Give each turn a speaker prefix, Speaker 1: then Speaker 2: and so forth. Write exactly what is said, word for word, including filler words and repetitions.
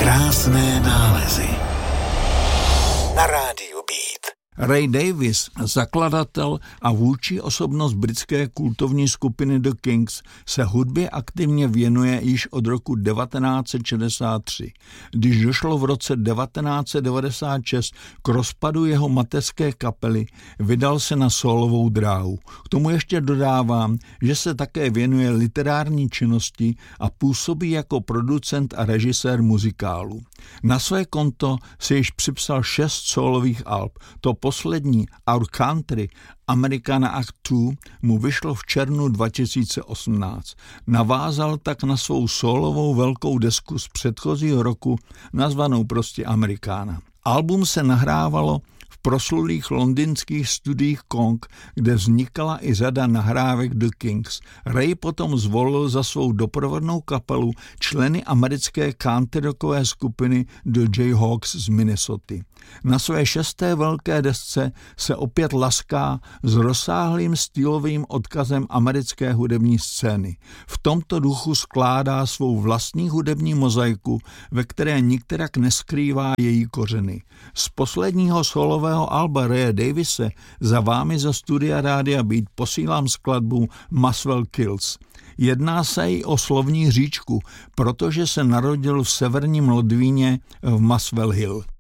Speaker 1: Krásné nálezy na rádiu Beat.
Speaker 2: Ray Davies, zakladatel a vůdčí osobnost britské kultovní skupiny The Kinks, se hudbě aktivně věnuje již od roku devatenáct set šedesát tři. Když došlo v roce devatenáct set devadesát šest k rozpadu jeho mateřské kapely, vydal se na sólovou dráhu. K tomu ještě dodávám, že se také věnuje literární činnosti a působí jako producent a režisér muzikálů. Na své konto si již připsal šest sólových alb. To poslední, Our Country, Americana Act dva, mu vyšlo v červnu dva tisíce osmnáct. Navázal tak na svou sólovou velkou desku z předchozího roku, nazvanou prostě Americana. Album se nahrávalo v proslulých londýnských studiích Kong, kde vznikala i řada nahrávek The Kinks. Ray potom zvolil za svou doprovodnou kapelu členy americké country rockové skupiny The Jayhawks z Minnesoty. Na své šesté velké desce se opět laská s rozsáhlým stylovým odkazem americké hudební scény. V tomto duchu skládá svou vlastní hudební mozaiku, ve které nikterak neskrývá její kořeny. Z posledního solového alba Raye Daviese za vámi za studia Rádia Beat posílám skladbu Muswell Kills. Jedná se i o slovní hříčku, protože se narodil v severním Londýně v Muswell Hill.